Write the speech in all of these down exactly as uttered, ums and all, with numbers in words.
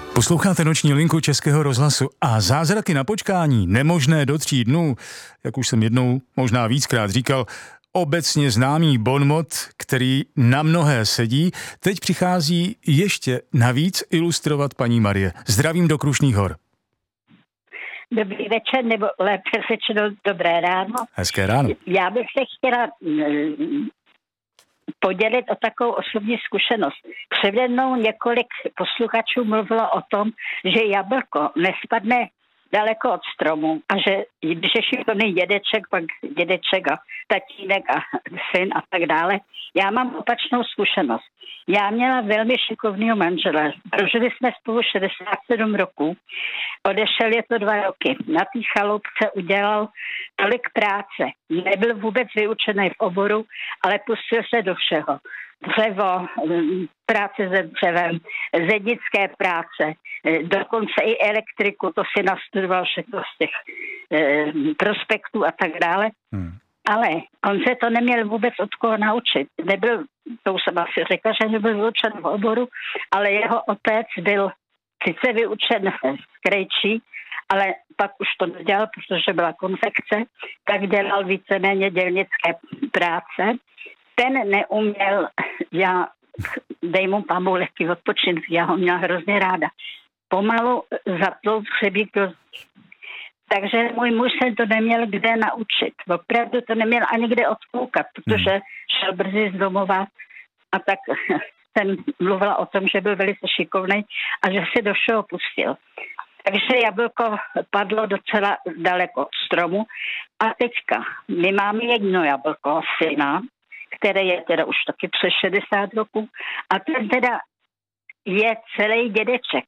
Posloucháte noční linku Českého rozhlasu a zázraky na počkání nemožné do tří dnů, jak už jsem jednou, možná víckrát říkal, obecně známý bonmot, který na mnohé sedí, teď přichází ještě navíc ilustrovat paní Marie. Zdravím do Krušných hor. Dobrý večer, nebo lépe řečeno dobré ráno. Hezké ráno. Já bych se chtěla podělit o takovou osobní zkušenost. Přede mnou několik posluchačů mluvilo o tom, že jablko nespadne daleko od stromu a že když je šikovný dědeček, pak dědeček a tatínek a syn a tak dále. Já mám opačnou zkušenost. Já měla velmi šikovného manžela. Prožili jsme spolu šedesát sedm roků. Odešel je to dva roky. Na té chalupce udělal tolik práce. Nebyl vůbec vyučený v oboru, ale pustil se do všeho. Dřevo, práce se dřevem, zednické práce, dokonce i elektriku, to si nastudoval všechno z těch eh, prospektů a tak dále. Hmm. Ale on se to neměl vůbec od koho naučit. Nebyl, to už jsem asi řekla, že nebyl vyučen v oboru, ale jeho otec byl sice vyučen v Krejčí, ale pak už to nedělal, protože byla konfekce, tak dělal víceméně dělnické práce. Ten neuměl, já dej mu pámu lehký odpočin, já ho měla hrozně ráda. Pomalu zaplul hřebík do... Takže můj muž se to neměl kde naučit. Opravdu to neměl ani kde odkoukat, protože šel brzy z domova a tak jsem mluvila o tom, že byl velice šikovný a že se do všeho pustil. Takže jablko padlo docela daleko od stromu a teďka my máme jedno jablko, syna, které je teda už taky přes šedesát roků a ten teda je celý dědeček.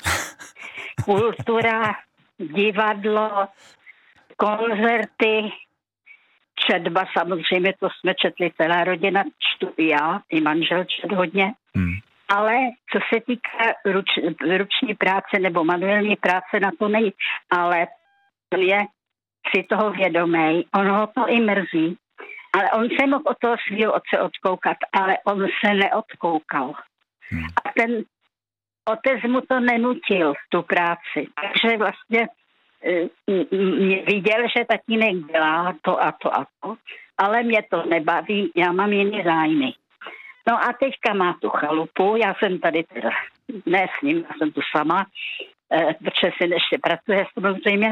Kultura, divadlo, koncerty, četba, samozřejmě to jsme četli celá rodina, čtu i já, i manžel čet hodně, hmm. ale co se týká ruč, ruční práce nebo manuální práce, na to nej, ale on je si toho vědomý, on ho to i mrzí, ale on se mohl od toho svého otce odkoukat, ale on se neodkoukal. Hmm. A ten otec mu to nenutil, tu práci. Takže vlastně viděl, že tatínek dělá to a to a to, ale mě to nebaví, já mám jiný zájmy. No a teďka má tu chalupu, já jsem tady teda, ne s ním, já jsem tu sama, protože si ještě pracuje samozřejmě.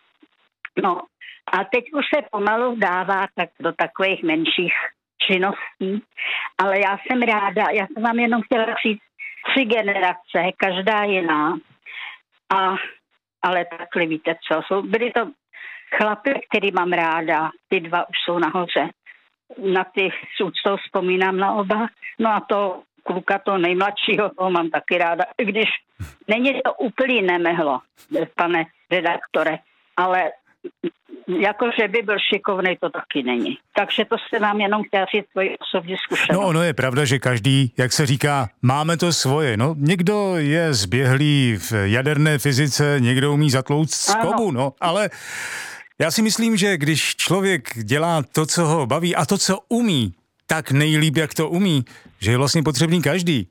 No a teď už se pomalu dává tak do takových menších činností, ale já jsem ráda, já jsem vám jenom chtěla říct, tři generace, každá jiná, a ale takhle víte co, jsou, byli to chlapy, který mám ráda, ty dva už jsou nahoře, na ty s úctou vzpomínám na oba, no a to kluka, to nejmladšího, toho mám taky ráda, i když není to úplně nemehlo, pane redaktore, ale jakože by byl šikovnej, to taky není. Takže to se vám jenom chtěla říct svoji osobní zkušenost. No ono je pravda, že každý, jak se říká, máme to svoje. No někdo je zběhlý v jaderné fyzice, někdo umí zatlouct skobu, no, ale já si myslím, že když člověk dělá to, co ho baví a to, co umí, tak nejlíp, jak to umí, že je vlastně potřebný každý.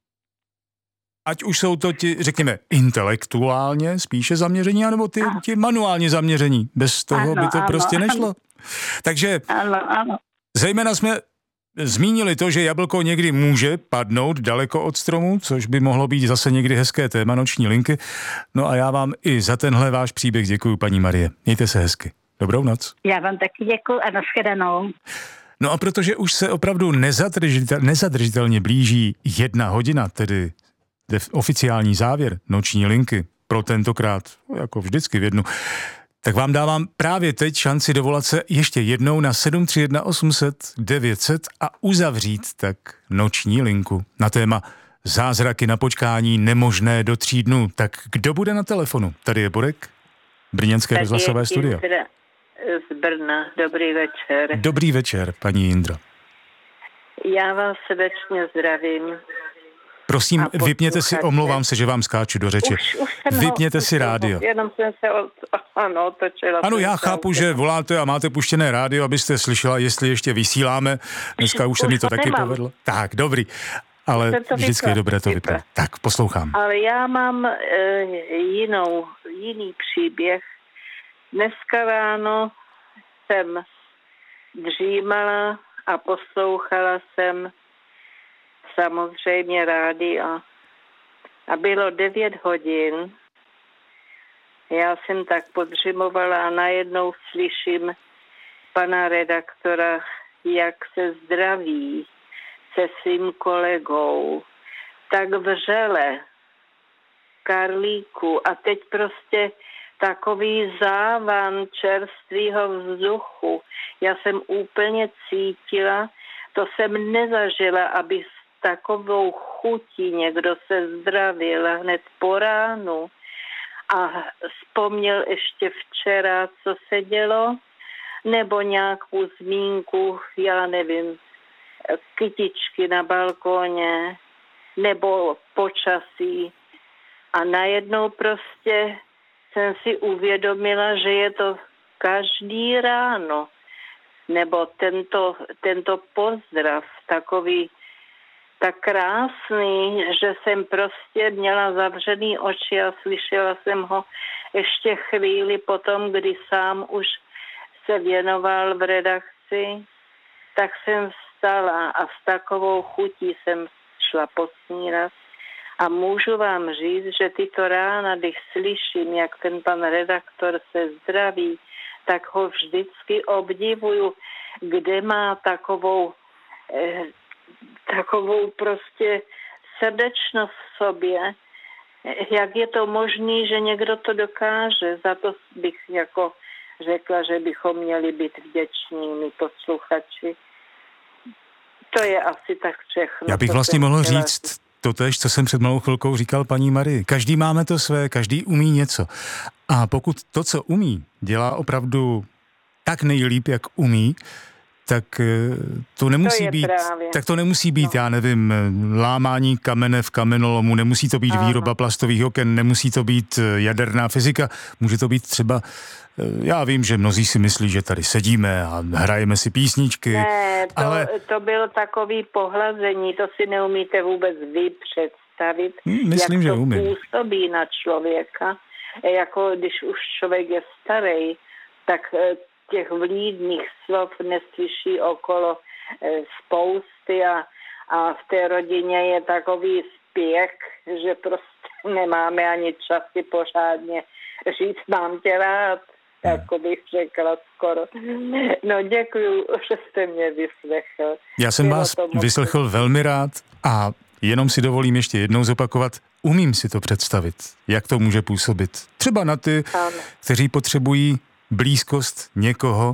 Ať už jsou to ti, řekněme, intelektuálně spíše zaměření, anebo ty, ti manuálně zaměření. Bez toho ano, by to ano, prostě nešlo. Ano. Takže ano, ano. zejména jsme zmínili to, že jablko někdy může padnout daleko od stromu, což by mohlo být zase někdy hezké téma noční linky. No a já vám i za tenhle váš příběh děkuju, paní Marie. Mějte se hezky. Dobrou noc. Já vám taky děkuju a nashledanou. No a protože už se opravdu nezadržitel, nezadržitelně blíží jedna hodina, tedy oficiální závěr noční linky pro tentokrát, jako vždycky v jednu, tak vám dávám právě teď šanci dovolat se ještě jednou na sedm tři jedna osm set devět set a uzavřít tak noční linku na téma zázraky na počkání nemožné do tří dnů. Tak kdo bude na telefonu? Tady je Borek, brněnské rozhlasové studio. Z Brna. Dobrý večer. Dobrý večer, paní Jindro. Já vás srdečně zdravím. Prosím, vypněte si, omlouvám se, že vám skáču do řeči. Už, už vypněte ho, si rádio. Ho, jenom jsem se od, ano, otočila. Ano, já chápu, že voláte a máte puštěné rádio, abyste slyšela, jestli ještě vysíláme. Dneska už, už se mi to taky nemám. povedlo. Tak, dobrý. ale vždycky je dobré to vypnout. Tak, poslouchám. Ale já mám e, jinou, jiný příběh. Dneska ráno jsem dřímala a poslouchala jsem samozřejmě rádio. A bylo devět hodin. Já jsem tak podřimovala a najednou slyším pana redaktora, jak se zdraví se svým kolegou. Tak vřele, Karlíku. A teď prostě takový závan čerstvého vzduchu. Já jsem úplně cítila, to jsem nezažila, aby s takovou chutí někdo se zdravil hned po ránu. A vzpomněl ještě včera, co se dělo, nebo nějakou zmínku, já nevím, kytičky na balkóně, nebo počasí. A najednou prostě jsem si uvědomila, že je to každý ráno, nebo tento, tento pozdrav takový tak krásný, že jsem prostě měla zavřený oči a slyšela jsem ho ještě chvíli potom, kdy sám už se věnoval v redakci, tak jsem vstala a s takovou chutí jsem šla posnídat. A můžu vám říct, že tyto rána, když slyším, jak ten pan redaktor se zdraví, tak ho vždycky obdivuju, kde má takovou, eh, takovou prostě srdečnost v sobě. Jak je to možné, že někdo to dokáže? Za to bych jako řekla, že bychom měli být vděční, my posluchači. To je asi tak všechno. Já bych vlastně mohl říct totéž, co jsem před malou chvilkou říkal paní Marii. Každý máme to své, každý umí něco. A pokud to, co umí, dělá opravdu tak nejlíp, jak umí, tak to nemusí to být, právě. tak to nemusí být, no. já nevím, lámání kamene v kamenolomu, nemusí to být Aha. výroba plastových oken, nemusí to být jaderná fyzika, může to být třeba, já vím, že mnozí si myslí, že tady sedíme a hrajeme si písničky. Ne, to, ale... to bylo takový pohlazení, to si neumíte vůbec vy představit, hmm, myslím, jak to že umím. působí na člověka. Jako když už člověk je starý, tak těch vlídných slov neslyší okolo spousty a, a v té rodině je takový spěch, že prostě nemáme ani čas si pořádně říct mám tě rád, jako bych řekla skoro. No děkuju, že jste mě vyslechl. Já jsem Bylo vás vyslechl velmi rád a jenom si dovolím ještě jednou zopakovat, umím si to představit, jak to může působit. Třeba na ty, ano. kteří potřebují blízkost někoho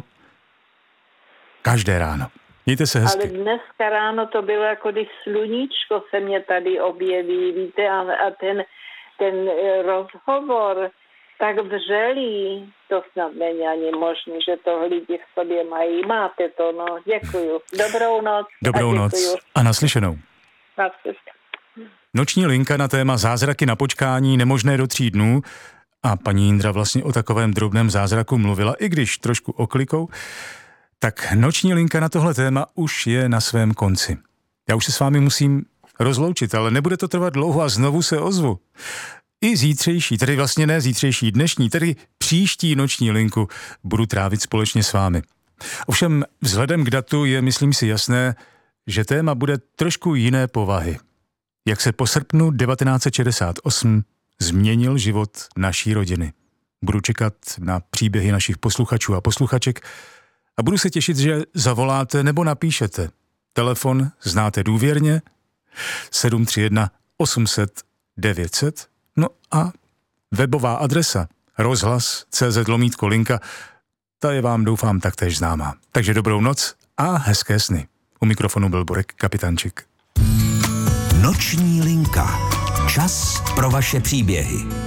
každé ráno. Mějte se hezky. Ale dneska ráno to bylo jako když sluníčko se mě tady objeví, víte, a, a ten, ten rozhovor tak vřelý, to snad není ani možný, že to lidi v sobě mají. Máte to, no, děkuju. Dobrou noc. Dobrou a noc a naslyšenou. Naslyšenou. Noční linka na téma zázraky na počkání nemožné do tří dnů. A paní Jindra vlastně o takovém drobném zázraku mluvila, i když trošku oklikou, tak noční linka na tohle téma už je na svém konci. Já už se s vámi musím rozloučit, ale nebude to trvat dlouho a znovu se ozvu. I zítřejší, tedy vlastně ne zítřejší, dnešní, tedy příští noční linku budu trávit společně s vámi. Ovšem vzhledem k datu je, myslím si, jasné, že téma bude trošku jiné povahy. Jak se po srpnu devatenáct set šedesát osm změnil život naší rodiny. Budu čekat na příběhy našich posluchačů a posluchaček a budu se těšit, že zavoláte nebo napíšete. Telefon znáte důvěrně sedm tři jedna osm set devět set, no a webová adresa rozhlas tečka cé zet lomítko linka, ta je vám doufám taktéž známá. Takže dobrou noc a hezké sny. U mikrofonu byl Borek Kapitančik. Noční linka. Čas pro vaše příběhy.